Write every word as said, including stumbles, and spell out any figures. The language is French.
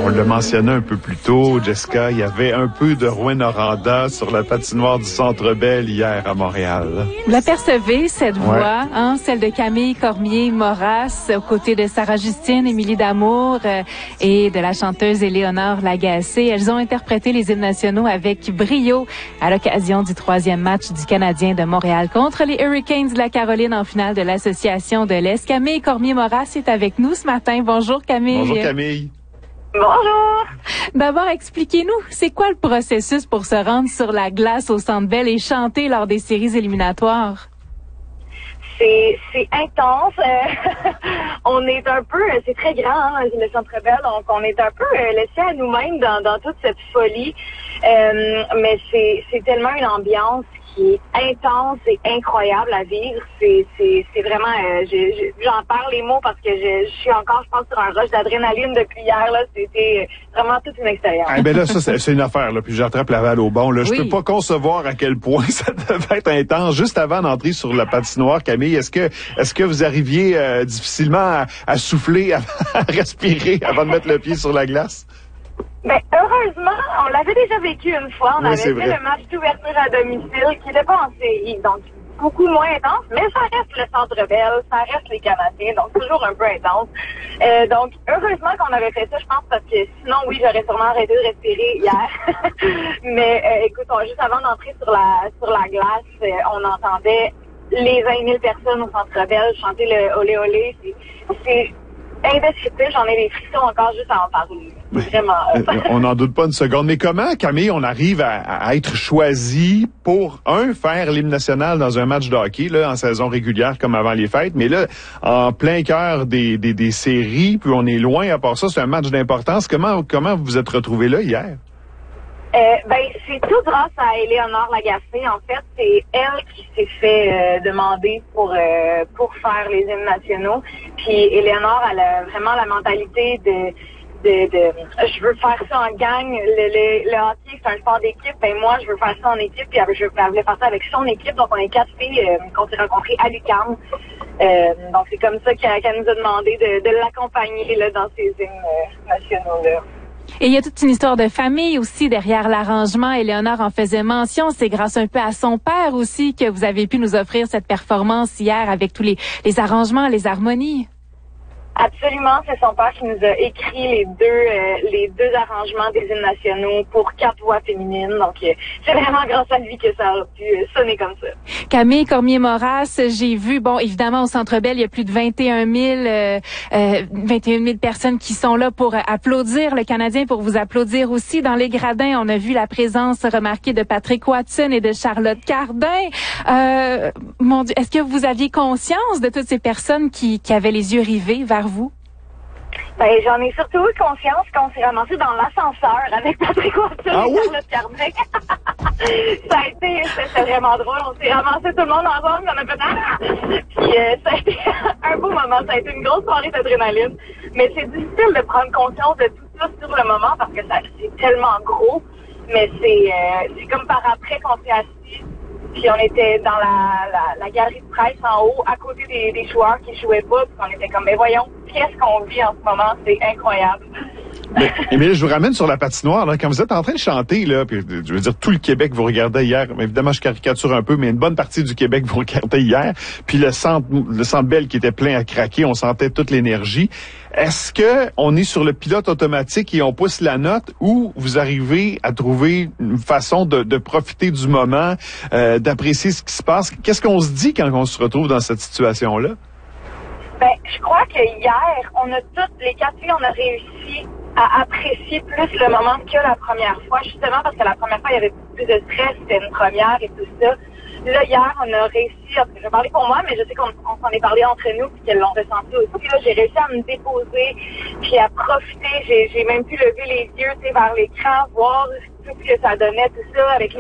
On l'a mentionné un peu plus tôt, Jessica, il y avait un peu de Rouyn-Noranda sur la patinoire du Centre Bell hier à Montréal. Vous la percevez, cette Ouais. voix, hein, celle de Camille Cormier-Moras, aux côtés de Sarah Justine, Émilie Damour euh, et de la chanteuse Éléonore Lagacé. Elles ont interprété les hymnes nationaux avec brio à l'occasion du troisième match du Canadien de Montréal contre les Hurricanes de la Caroline en finale de l'Association de l'Est. Camille Cormier-Moras est avec nous ce matin. Bonjour Camille. Bonjour Camille. Bonjour! D'abord, expliquez-nous, c'est quoi le processus pour se rendre sur la glace au Centre Bell et chanter lors des séries éliminatoires? C'est, c'est intense. Euh, on est un peu, c'est très grand, hein, le Centre Bell, donc on est un peu euh, laissé à nous-mêmes dans, dans toute cette folie. Euh, mais c'est, c'est tellement une ambiance qui est intense et incroyable à vivre. C'est, c'est, c'est vraiment, euh, je, je, j'en parle les mots parce que je, je suis encore, je pense, sur un rush d'adrénaline depuis hier. Là, c'était vraiment toute une expérience. Ah ben là, ça c'est, c'est une affaire. Là, puis je rattrape la balle au bon. Là, je Oui. peux pas concevoir à quel point ça devait être intense. Juste avant d'entrer sur la patinoire, Camille, est-ce que, est-ce que vous arriviez euh, difficilement à, à souffler, à, à respirer avant de mettre le pied sur la glace? Ben, heureusement, on l'avait déjà vécu une fois. On Oui, avait c'est fait vrai. le match d'ouverture à domicile qui n'était pas en série, donc beaucoup moins intense, mais ça reste le Centre Bell, ça reste les Canadiens, donc toujours un peu intense. Euh, donc, heureusement qu'on avait fait ça, je pense, parce que sinon, oui, j'aurais sûrement arrêté de respirer hier. mais euh, écoute, on, juste avant d'entrer sur la sur la glace, euh, on entendait les vingt mille personnes au Centre Bell chanter le olé olé. C'est, c'est indescriptible, j'en ai des frissons encore juste à en parler. C'est vraiment... Euh, on n'en doute pas une seconde. Mais comment, Camille, on arrive à, à être choisi pour, un, faire l'hymne national dans un match de hockey, là, en saison régulière comme avant les fêtes, mais là, en plein cœur des, des, des séries, puis on est loin à part ça, c'est un match d'importance. Comment, comment vous vous êtes retrouvés là hier? Euh, ben, c'est tout grâce à Éléonore Lagacé. En fait, c'est elle qui s'est fait euh, demander pour euh, pour faire les hymnes nationaux. Puis Éléonore, elle a vraiment la mentalité de de, de je veux faire ça en gang. Le, le, le hockey, c'est un sport d'équipe. Ben moi, je veux faire ça en équipe. Puis elle, je, elle voulait faire ça avec son équipe. Donc on est quatre filles euh, qu'on s'est rencontrées à l'U Q A M. Euh, donc c'est comme ça qu'elle, qu'elle nous a demandé de, de l'accompagner là dans ces hymnes euh, nationaux là. Et il y a toute une histoire de famille aussi derrière l'arrangement. Éléonore en faisait mention. C'est grâce un peu à son père aussi que vous avez pu nous offrir cette performance hier avec tous les, les arrangements, les harmonies. Absolument, c'est son père qui nous a écrit les deux euh, les deux arrangements des hymnes nationaux pour quatre voix féminines. Donc, euh, c'est vraiment grâce à lui que ça a pu euh, sonner comme ça. Camille Cormier-Moras, j'ai vu, bon, évidemment, au Centre Bell, il y a plus de vingt et un mille, euh, euh, vingt et une mille personnes qui sont là pour applaudir le Canadien, pour vous applaudir aussi. Dans les gradins, on a vu la présence remarquée de Patrick Watson et de Charlotte Cardin. Euh, mon Dieu, est-ce que vous aviez conscience de toutes ces personnes qui, qui avaient les yeux rivés vers vous? Ben, j'en ai surtout eu conscience qu'on s'est ramassé dans l'ascenseur avec Patrick Watson Ah et oui? Charlotte Cardin. Ça a été, c'était vraiment drôle. On s'est ramassé tout le monde ensemble, on a fait ah! Puis euh, ça a été un beau moment, ça a été une grosse soirée d'adrénaline. Mais c'est difficile de prendre conscience de tout ça sur le moment parce que ça, c'est tellement gros. Mais c'est, euh, c'est comme par après qu'on s'est assis. Puis on était dans la, la, la galerie de presse en haut, à côté des, des joueurs qui jouaient pas. Puis on était comme, mais voyons, qu'est-ce qu'on vit en ce moment? C'est incroyable. Mais, mais là, je vous ramène sur la patinoire. Là, quand vous êtes en train de chanter, là, puis je veux dire, tout le Québec vous regardait hier. Évidemment, je caricature un peu, mais une bonne partie du Québec vous regardait hier. Puis le centre, le centre Bell qui était plein à craquer, on sentait toute l'énergie. Est-ce que on est sur le pilote automatique et on pousse la note, ou vous arrivez à trouver une façon de, de profiter du moment, euh, d'apprécier ce qui se passe? Qu'est-ce qu'on se dit quand on se retrouve dans cette situation-là? Ben, je crois que hier, on a toutes les quatre filles, on a réussi à apprécier plus le moment que la première fois, justement parce que la première fois, il y avait plus de stress, c'était une première et tout ça. Là, hier, on a réussi, je vais parler pour moi, mais je sais qu'on on s'en est parlé entre nous puis qu'elles l'ont ressenti aussi. Là, j'ai réussi à me déposer puis à profiter. J'ai, j'ai même pu lever les yeux, tu sais, vers l'écran, voir tout ce que ça donnait, tout ça, avec les